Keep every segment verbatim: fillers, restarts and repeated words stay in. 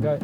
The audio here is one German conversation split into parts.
Geil.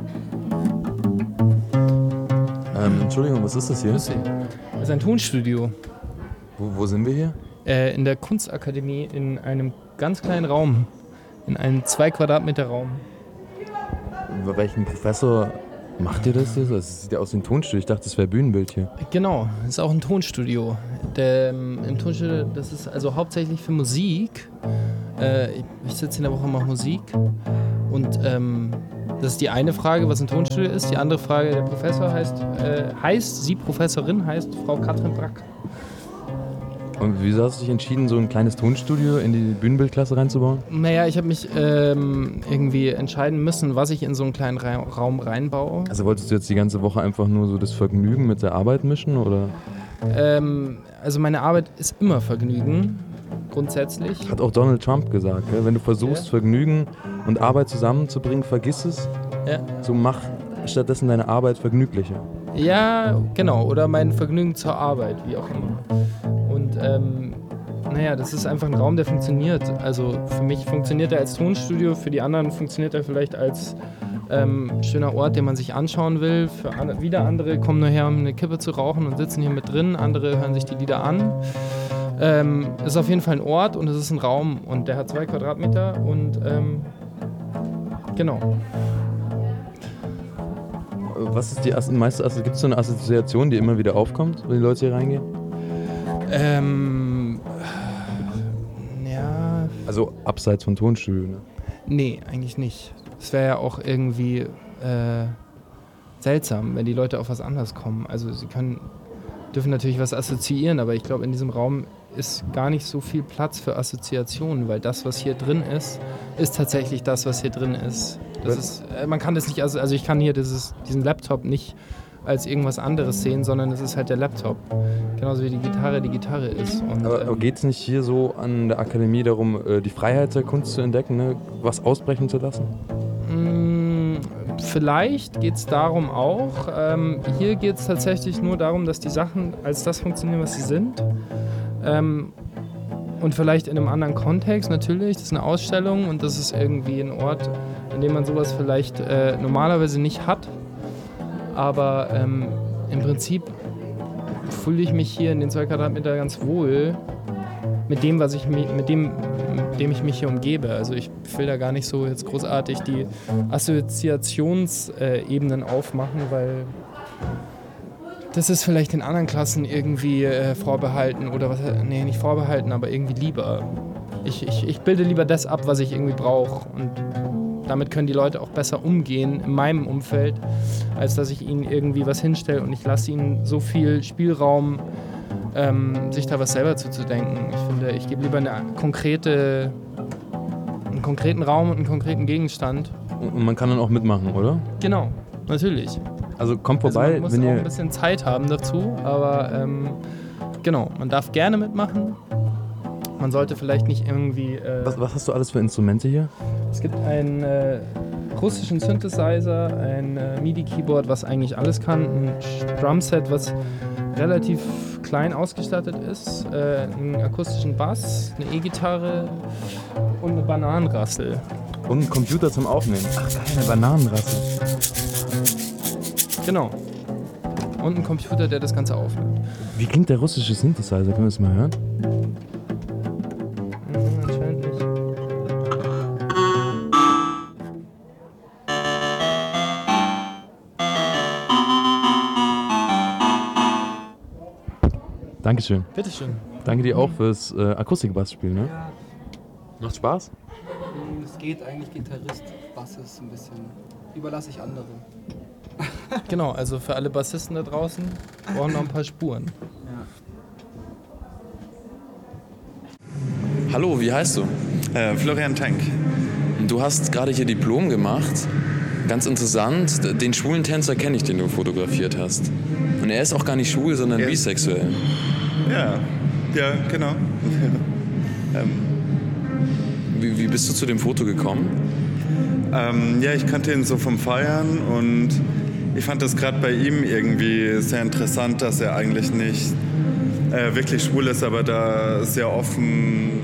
Ähm, Entschuldigung, was ist das hier? Das ist ein Tonstudio. Wo, wo sind wir hier? Äh, in der Kunstakademie in einem ganz kleinen Raum. In einem zwei Quadratmeter Raum. Über welchen Professor macht ihr das hier so? Das sieht ja aus wie ein Tonstudio. Ich dachte, das wäre Bühnenbild hier. Genau, das ist auch ein Tonstudio. Der, Im Tonstudio, das ist also hauptsächlich für Musik. Äh, ich ich sitze in der Woche und mache Musik. Und ähm, das ist die eine Frage, was ein Tonstudio ist. Die andere Frage, der Professor heißt, äh, heißt sie Professorin, heißt Frau Katrin Brack. Und wieso hast du dich entschieden, so ein kleines Tonstudio in die Bühnenbildklasse reinzubauen? Naja, ich habe mich ähm, irgendwie entscheiden müssen, was ich in so einen kleinen Ra- Raum reinbaue. Also wolltest du jetzt die ganze Woche einfach nur so das Vergnügen mit der Arbeit mischen, oder? Ähm, also meine Arbeit ist immer Vergnügen, grundsätzlich. Hat auch Donald Trump gesagt, gell? Wenn du versuchst, Ja. Vergnügen und Arbeit zusammenzubringen, vergiss es. Ja. So mach stattdessen deine Arbeit vergnüglicher. Ja, genau. Oder mein Vergnügen zur Arbeit, wie auch immer. Und ähm, naja, das ist einfach ein Raum, der funktioniert. Also für mich funktioniert er als Tonstudio, für die anderen funktioniert er vielleicht als ähm, schöner Ort, den man sich anschauen will. Für an- wieder andere kommen nur her, um eine Kippe zu rauchen und sitzen hier mit drin. Andere hören sich die Lieder an. Ähm, es ist auf jeden Fall ein Ort und es ist ein Raum und der hat zwei Quadratmeter und ähm, genau. Was ist die As- meiste Assoziation? Gibt es so eine Assoziation, die immer wieder aufkommt, wenn die Leute hier reingehen? Ähm, ja, Also abseits von Tonstudio, ne? nee, eigentlich nicht. Es wäre ja auch irgendwie äh, seltsam, wenn die Leute auf was anderes kommen. Also sie können, dürfen natürlich was assoziieren, aber ich glaube, in diesem Raum ist gar nicht so viel Platz für Assoziationen, weil das, was hier drin ist, ist tatsächlich das, was hier drin ist. Das ist äh, man kann das nicht, also, also ich kann hier dieses, diesen Laptop nicht als irgendwas anderes sehen, sondern es ist halt der Laptop. Genauso wie die Gitarre die Gitarre ist. Und, Aber ähm, geht es nicht hier so an der Akademie darum, äh, die Freiheit der Kunst zu entdecken, ne? Was ausbrechen zu lassen? mh, vielleicht geht es darum auch. Ähm, hier geht es tatsächlich nur darum, dass die Sachen als das funktionieren, was sie sind. Ähm, und vielleicht in einem anderen Kontext natürlich. Das ist eine Ausstellung und das ist irgendwie ein Ort, an dem man sowas vielleicht äh, normalerweise nicht hat. Aber ähm, im Prinzip fühle ich mich hier in den zwei Quadratmeter ganz wohl mit dem, was ich mi- mit dem, mit dem ich mich hier umgebe. Also ich will da gar nicht so jetzt großartig die Assoziationsebenen aufmachen, weil das ist vielleicht in anderen Klassen irgendwie äh, vorbehalten oder was, nee, nicht vorbehalten, aber irgendwie lieber. Ich, ich, ich bilde lieber das ab, was ich irgendwie brauche und damit können die Leute auch besser umgehen in meinem Umfeld, als dass ich ihnen irgendwie was hinstelle und ich lasse ihnen so viel Spielraum, ähm, sich da was selber zuzudenken. Ich finde, ich gebe lieber eine konkrete, einen konkreten Raum und einen konkreten Gegenstand. Und man kann dann auch mitmachen, oder? Genau, natürlich. Also kommt Also vorbei, man muss wenn auch ihr... ein bisschen Zeit haben dazu, aber ähm, genau, man darf gerne mitmachen. Man sollte vielleicht nicht irgendwie... Äh, Was, was hast du alles für Instrumente hier? Es gibt einen äh, russischen Synthesizer, ein äh, MIDI-Keyboard, was eigentlich alles kann, ein Drumset, was relativ klein ausgestattet ist, äh, einen akustischen Bass, eine E-Gitarre und eine Bananenrassel. Und ein Computer zum Aufnehmen. Ach geil, eine Bananenrasse. Genau. Und ein Computer, der das Ganze aufnimmt. Wie klingt der russische Synthesizer? Können wir das mal hören? Mhm, anscheinend nicht. Dankeschön. Bitteschön. Danke dir auch fürs äh, Akustikbassspiel, ne? Ja, Macht Spaß? es geht eigentlich Gitarrist, Bass ist ein bisschen, überlasse ich anderen. Genau, also für alle Bassisten da draußen brauchen noch ein paar Spuren. Hallo, wie heißt du? Äh, Florian Tank. Du hast gerade hier Diplom gemacht. Ganz interessant, den schwulen Tänzer kenne ich, den du fotografiert hast. Und er ist auch gar nicht schwul, sondern Ja. bisexuell. Ja, ja, genau. ähm, Wie, wie bist du zu dem Foto gekommen? ähm, ja, ich kannte ihn so vom Feiern und ich fand das gerade bei ihm irgendwie sehr interessant, dass er eigentlich nicht äh, wirklich schwul ist, aber da sehr offen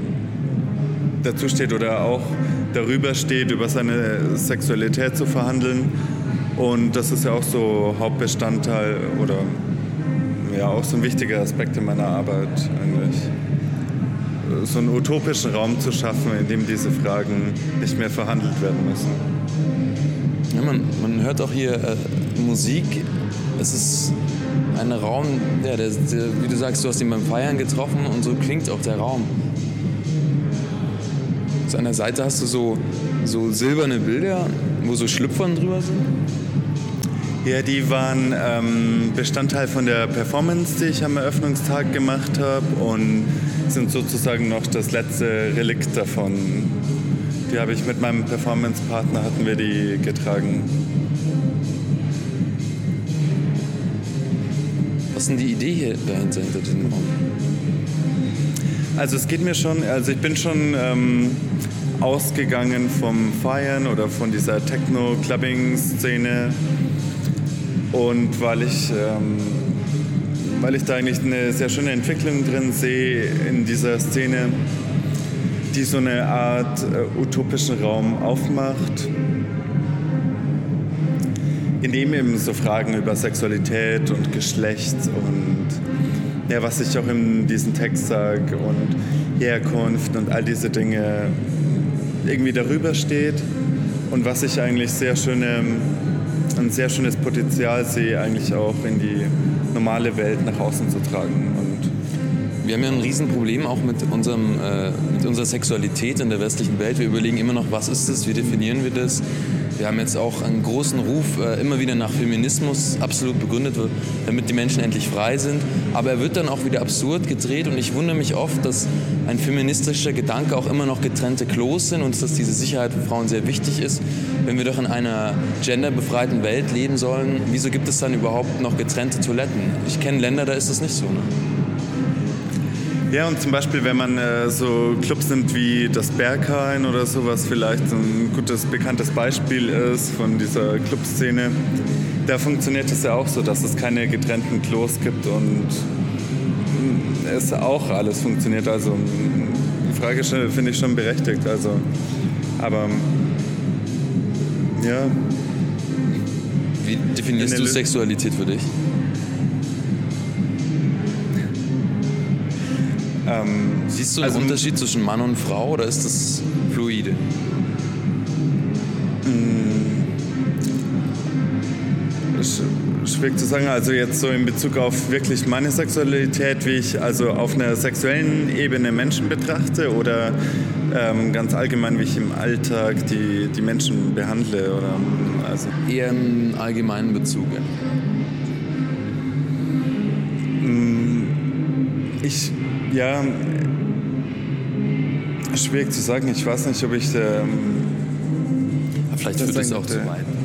dazu steht oder auch darüber steht, über seine Sexualität zu verhandeln. Und das ist ja auch so Hauptbestandteil oder ja auch so ein wichtiger Aspekt in meiner Arbeit eigentlich. So einen utopischen Raum zu schaffen, in dem diese Fragen nicht mehr verhandelt werden müssen. Ja, man, man hört auch hier äh, Musik. Es ist ein Raum, ja, der, der, wie du sagst, du hast ihn beim Feiern getroffen und so klingt auch der Raum. Zu einer Seite hast du so, so silberne Bilder, wo so Schlüpfern drüber sind. Ja, die waren ähm, Bestandteil von der Performance, die ich am Eröffnungstag gemacht habe und sind sozusagen noch das letzte Relikt davon. Die habe ich mit meinem Performance-Partner, hatten wir die getragen. Was ist denn die Idee hier dahinter, hinter diesem Raum? Also es geht mir schon, also ich bin schon ähm, ausgegangen vom Feiern oder von dieser Techno-Clubbing-Szene. Und weil ich, ähm, weil ich da eigentlich eine sehr schöne Entwicklung drin sehe in dieser Szene, die so eine Art äh, utopischen Raum aufmacht, in dem eben so Fragen über Sexualität und Geschlecht und ja, was ich auch in diesem Text sage und Herkunft und all diese Dinge irgendwie darüber steht und was ich eigentlich sehr schöne ein sehr schönes Potenzial sehe, eigentlich auch in die normale Welt nach außen zu tragen. Und wir haben ja ein Riesenproblem auch mit, unserem, äh, mit unserer Sexualität in der westlichen Welt. Wir überlegen immer noch, was ist das, wie definieren wir das. Wir haben jetzt auch einen großen Ruf, äh, immer wieder nach Feminismus absolut begründet wird, damit die Menschen endlich frei sind. Aber er wird dann auch wieder absurd gedreht und ich wundere mich oft, dass ein feministischer Gedanke auch immer noch getrennte Klos sind und dass diese Sicherheit für Frauen sehr wichtig ist. Wenn wir doch in einer genderbefreiten Welt leben sollen, wieso gibt es dann überhaupt noch getrennte Toiletten? Ich kenne Länder, da ist das nicht so. Ne? Ja, und zum Beispiel, wenn man äh, so Clubs nimmt wie das Berghain oder so, was vielleicht ein gutes, bekanntes Beispiel ist von dieser Clubszene, da funktioniert es ja auch so, dass es keine getrennten Klos gibt und es auch alles funktioniert. Also die Frage finde ich schon berechtigt. Also, aber ja. Wie definierst du Sexualität für dich? Ähm, Siehst du einen also, Unterschied zwischen Mann und Frau oder ist das fluide? Schwierig zu sagen, also jetzt so in Bezug auf wirklich meine Sexualität, wie ich also auf einer sexuellen Ebene Menschen betrachte oder ähm, ganz allgemein, wie ich im Alltag die, die Menschen behandle oder also. Eher im allgemeinen Bezug. Ich, ja, schwierig zu sagen, ich weiß nicht, ob ich ähm, vielleicht führt es auch zu weit.